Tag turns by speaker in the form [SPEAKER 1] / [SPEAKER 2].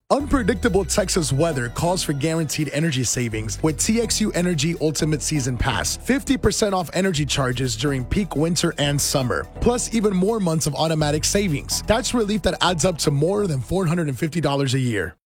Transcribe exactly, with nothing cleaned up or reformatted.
[SPEAKER 1] Unpredictable Texas weather calls for guaranteed energy savings with T X U Energy Ultimate Season Pass. fifty percent off energy charges during peak winter and summer, plus even more months of automatic savings. That's relief that adds up to more than four hundred fifty dollars a year.